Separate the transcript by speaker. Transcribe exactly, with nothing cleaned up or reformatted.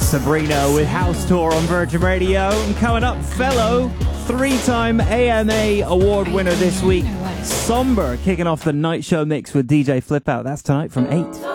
Speaker 1: Sabrina with House Tour on Virgin Radio. And coming up, fellow three-time A M A award winner this week, Somber, kicking off the night show mix with D J Flip Out. That's tonight from eight.